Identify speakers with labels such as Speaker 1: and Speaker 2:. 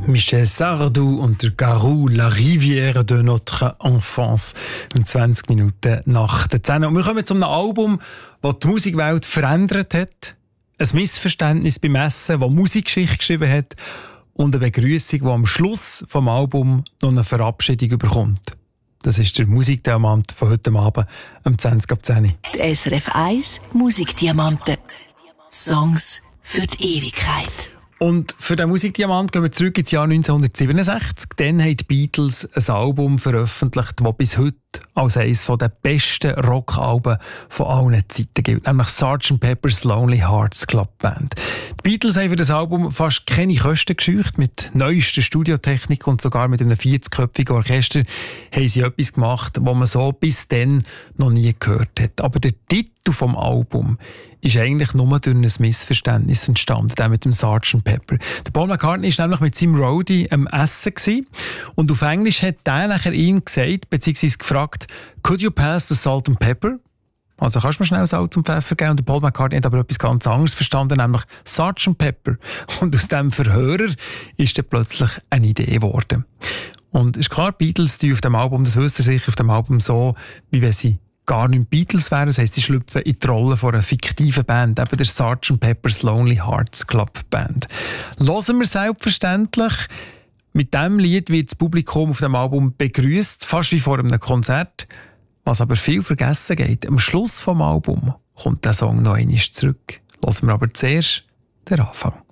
Speaker 1: Michel Sardou und der Garou, La Rivière de notre enfance. 20 Minuten nach der 10. Und wir kommen zu einem Album, das die Musikwelt verändert hat. Ein Missverständnis beim Essen, das Musikgeschichte geschrieben hat. Und eine Begrüßung, die am Schluss des Albums noch eine Verabschiedung bekommt. Das ist der Musikdiamant von heute Abend um 20 ab 10.
Speaker 2: Die SRF 1 Musikdiamanten. Songs für die Ewigkeit.
Speaker 1: Und für den Musikdiamant gehen wir zurück ins Jahr 1967. Dann haben die Beatles ein Album veröffentlicht, das bis heute als eines der besten Rockalben von allen Zeiten gilt, nämlich Sgt. Pepper's Lonely Hearts Club Band. Die Beatles haben für das Album fast keine Kosten gescheucht. Mit neuester Studiotechnik und sogar mit einem 40-köpfigen Orchester haben sie etwas gemacht, was man so bis dann noch nie gehört hat. Aber der Titel vom Album ist eigentlich nur durch ein Missverständnis entstanden, der mit dem Sgt. Pepper. Der Paul McCartney war nämlich mit seinem Roadie am Essen gewesen, und auf Englisch hat der nachher ihm gesagt, beziehungsweise gefragt, «Could you pass the salt and pepper?» Also kannst du mir schnell Salz und Pfeffer geben? Und der Paul McCartney hat aber etwas ganz anderes verstanden, nämlich Sgt. Pepper. Und aus dem Verhörer ist dann plötzlich eine Idee geworden. Und ist klar, Beatles, die auf dem Album, das wisst ihr sicher, auf dem Album so, wie wenn sie gar nicht Beatles wären. Das heisst, sie schlüpfen in die Rolle von einer fiktiven Band, eben der Sgt. Pepper's Lonely Hearts Club Band. Hören wir selbstverständlich. Mit diesem Lied wird das Publikum auf dem Album begrüßt, fast wie vor einem Konzert. Was aber viel vergessen geht, am Schluss vom Album kommt der Song noch einmal zurück. Hören wir aber zuerst den Anfang.